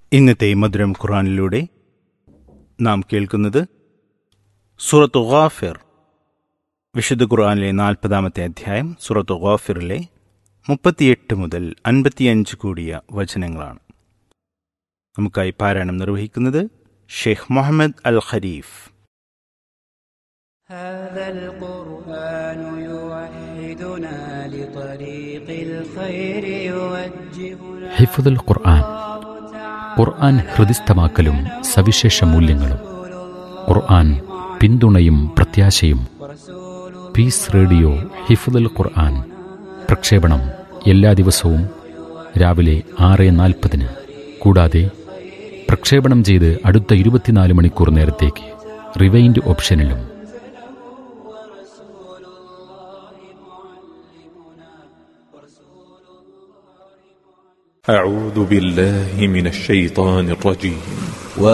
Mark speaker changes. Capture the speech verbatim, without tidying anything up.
Speaker 1: ഇന്നത്തെ മധുരം ഖുർആനിലൂടെ നാം കേൾക്കുന്നത് സൂറത്ത് ഗാഫിർ. വിശുദ്ധ ഖുർആനിലെ നാൽപ്പതാമത്തെ അധ്യായം സൂറത്ത് ഗാഫിറിലെ മുപ്പത്തിയെട്ട് മുതൽ അൻപത്തിയഞ്ച് കൂടിയ വചനങ്ങളാണ്. നമുക്കായി പാരായണം നിർവഹിക്കുന്നത് ഷെയ്ഖ് മുഹമ്മദ് അൽ ഖരീഫ്.
Speaker 2: هذا القرآن يوحدنا لطريق الخير يوجهنا.
Speaker 3: ഹിഫ്ദുൽ ഖുർആൻ, ഖുർആൻ ഹൃദിസ്ഥമാക്കലും സവിശേഷ മൂല്യങ്ങളും. ഖുർആൻ പിന്തുണയും പ്രത്യാശയും. പീസ് റേഡിയോ ഹിഫ്ദുൽ ഖുർആൻ പ്രക്ഷേപണം എല്ലാ ദിവസവും രാവിലെ ആറ് നാൽപ്പതിന്. കൂടാതെ പ്രക്ഷേപണം ചെയ്ത് അടുത്ത ഇരുപത്തിനാല് മണിക്കൂർ നേരത്തേക്ക് റിവൈൻഡ് ഓപ്ഷനിലും.
Speaker 4: أعوذ بالله من الشيطان الرجيم.